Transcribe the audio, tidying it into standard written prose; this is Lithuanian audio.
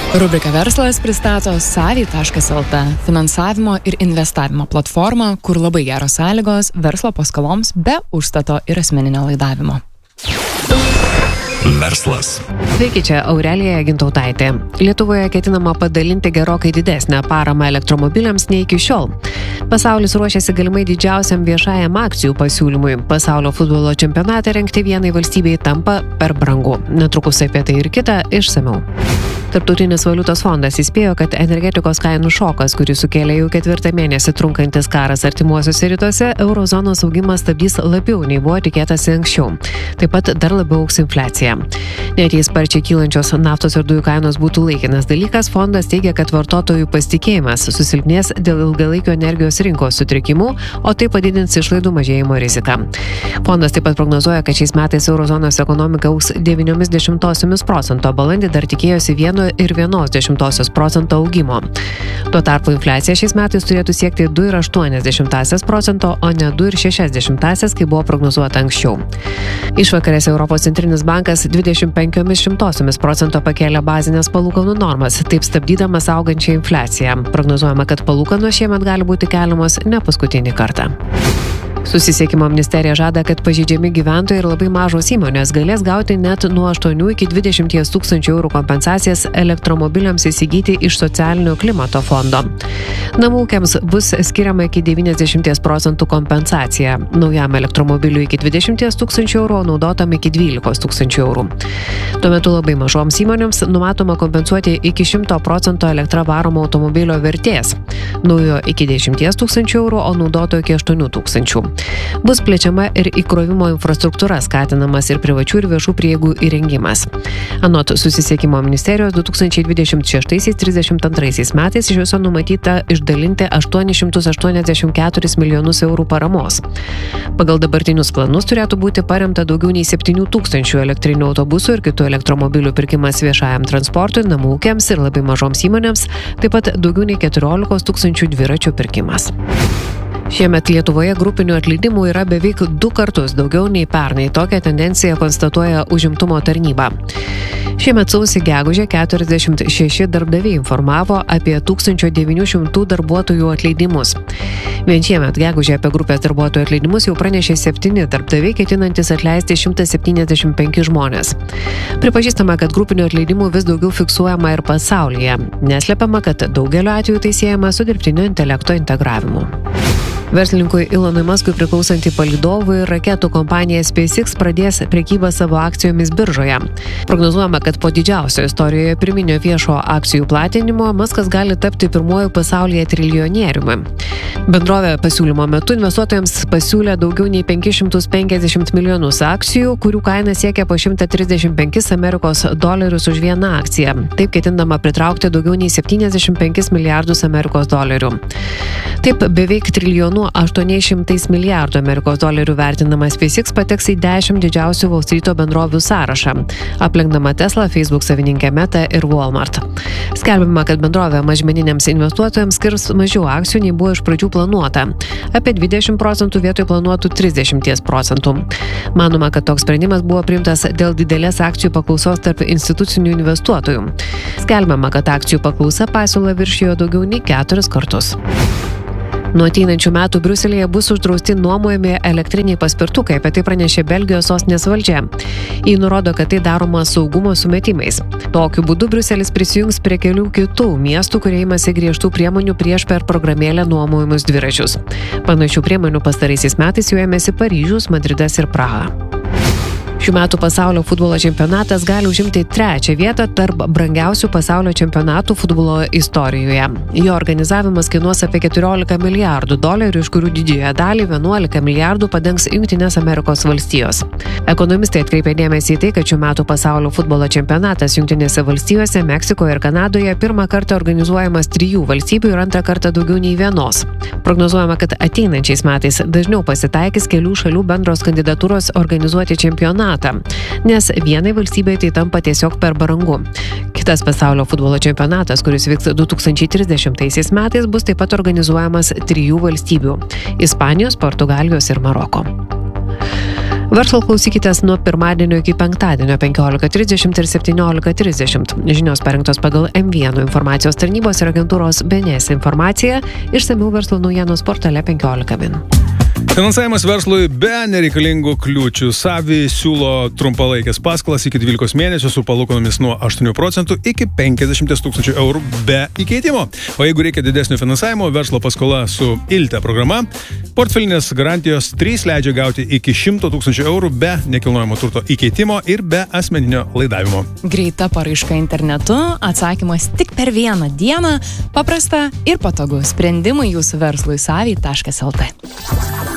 Rubrika Verslas pristato Savy.lt finansavimo ir investavimo platformą, kur labai geros sąlygos verslo paskoloms be užstato ir asmeninio laidavimo. Verslas. Sveiki, čia Aurelija Gintautaitė. Lietuvoje ketinama padalinti gerokai didesnę paramą elektromobiliams nei iki šiol. Pasaulis ruošiasi galimai didžiausiam viešajam akcijų pasiūlymui. Pasaulio futbolo čempionate rengti vienai valstybei tampa per brangu. Netrukus apie tai ir kita išsamiau. Tarptautinis valiutos fondas įspėjo, kad energetikos kainų šokas, kurį sukėlė jau 4 mėnesį trunkantis karas artimuosiuose rytuose, eurozonos augimas stabdys labiau nei buvo tikėtasi anksčiau. Taip pat dar labiau augs infliacija. Net jei sparčiai kylančios naftos ir dujų kainos būtų laikinas dalykas, fondas teigia, kad vartotojų pasitikėjimas susilpnės dėl ilgalaikio energijos rinkos sutrikimų, o tai padidins išlaidų mažėjimo riziką. Fondas taip pat prognozuoja, kad šiais metais eurozonos ekonomika augs 0,9%, balandį dar tikėjosi 1,1% augimo. Tuo tarpu infliacija šiais metais turėtų siekti 2,8%, o ne 2,6%, kaip buvo prognozuota anksčiau. Išvakarėse Europos centrinis bankas 0,25% pakėlė bazinės palūkanų normas, taip stabdydamas augančią infliaciją. Prognozuojama, kad palūkanos šiemet gali būti keliamos ne paskutinį kartą. Susisiekimo ministerija žada, kad pažeidžiami gyventojai ir labai mažos įmonės galės gauti net nuo 8 iki 20 tūkstančių eurų kompensacijas elektromobiliams įsigyti iš socialinio klimato fondo. Namų ūkiams bus skiriama iki 90% kompensacija. Naujam elektromobiliui iki 20 tūkstančių eurų, o naudotam iki 12 tūkstančių eurų. Tuo metu labai mažoms įmonėms numatoma kompensuoti iki 100% elektra varomo automobilio vertės. Naujo iki 10 tūkstančių eurų, o naudoto iki 8 tūkstančių. Bus plečiama ir įkrovimo infrastruktūra, skatinamas ir privačių ir viešų prieigų įrengimas. Anot susisiekimo ministerijos 2026-32 metais iš viso numatyta išdalinti 884 milijonus eurų paramos. Pagal dabartinius planus turėtų būti paremta daugiau nei 7 tūkstančių elektrinių autobusų ir kitų elektromobilių pirkimas viešajam transportui, namų ūkiams ir labai mažoms įmonėms, taip pat daugiau nei 14 tūkstančių dviračių pirkimas. Šiemet Lietuvoje grupinių atleidimų yra beveik 2 kartus daugiau nei pernai. Tokią tendenciją konstatuoja užimtumo tarnyba. Šiemet sausį gegužę 46 darbdaviai informavo apie 1900 darbuotojų atleidimus. Vien šiemet gegužę apie grupės darbuotojų atleidimus jau pranešė 7 darbdaviai, ketinantis atleisti 175 žmonės. Pripažįstama, kad grupinių atleidimų vis daugiau fiksuojama ir pasaulyje. Neslepiama, kad daugeliu atveju tai siejama su dirbtinio intelekto integravimu. Verslininkui Elonui Muskui priklausantį palydovų ir raketų kompanija SpaceX pradės prekybą savo akcijomis biržoje. Prognozuojama, kad po didžiausio istorijoje pirminio viešo akcijų platinimo Muskas gali tapti pirmuoju pasaulyje triljonieriumi. Bendrovė pasiūlymo metu investuotojams pasiūlė daugiau nei 550 milijonus akcijų, kurių kaina siekia po $135 Amerikos dolerius už vieną akciją. Taip ketindama pritraukti daugiau nei 75 milijardus Amerikos dolerių. Taip beveik trilijonų 800 milijardų Amerikos dolerių vertinamas SpaceX pateks į 10 didžiausių Wall Streeto bendrovių sąrašą, aplenkdama Tesla, Facebook savininkę Meta ir Walmart. Skelbiama, kad bendrovė mažmeniniams investuotojams skirs mažiau akcijų nei buvo iš pradžių planuota, apie 20% vietoj planuotų 30%. Manoma, kad toks sprendimas buvo priimtas dėl didelės akcijų paklausos tarp institucinių investuotojų. Skelbiama, kad akcijų paklausa pasiūlą viršijo daugiau nei 4 kartus. Nuo ateinančių metų Briuselyje bus uždrausti nuomojami elektriniai paspirtukai, apie tai pranešė Belgijos sostinės valdžia. Ji nurodo, kad tai daroma saugumo sumetimais. Tokiu būdu Briuselis prisijungs prie kelių kitų miestų, kurie imasi griežtų priemonių prieš per programėlę nuomojamus dviračius. Panašių priemonių pastaraisiais metais jau ėmėsi Paryžius, Madridas ir Praha. Šių metų pasaulio futbolo čempionatas gali užimti 3. vietą tarp brangiausių pasaulio čempionatų futbolo istorijoje. Jo organizavimas kainuos apie $14 milijardų, iš kurių didžiąją dalį 11 milijardų padengs Jungtinės Amerikos valstijos. Ekonomistai atkreipė dėmesį į tai, kad šių metų pasaulio futbolo čempionatas Jungtinėse valstijose, Meksikoje ir Kanadoje pirmą kartą organizuojamas 3 valstybių ir antrą kartą daugiau nei vienos. Prognozuojama, kad ateinančiais metais dažniau pasitaikys kelių šalių bendros kandidatūros organizuoti čempionatą, nes vienai valstybei tai tampa tiesiog per brangu. Kitas pasaulio futbolo čempionatas, kuris vyks 2030 metais, bus taip pat organizuojamas 3 valstybių – Ispanijos, Portugalijos ir Maroko. Verslo klausykitės nuo pirmadienio iki penktadienio 15:30 ir 17:30. Žinios parengtos pagal M1 informacijos tarnybos ir agentūros BNS informaciją, išsamiau verslo naujienos portale 15 min. Finansavimas verslui be nereikalingų kliūčių. Savi siūlo trumpalaikės paskolas iki 12 mėnesių su palūkanomis nuo 8% iki 50 000 eurų be įkeitimo. O jeigu reikia didesnio finansavimo, verslo paskola su ILTE programa, portfelinės garantijos 3 leidžia gauti iki 100 000 eurų be nekilnojamo turto įkeitimo ir be asmeninio laidavimo. Greita paraiška internetu, atsakymas tik per vieną dieną, paprasta ir patogu. Sprendimai jūsų verslui savi.lt.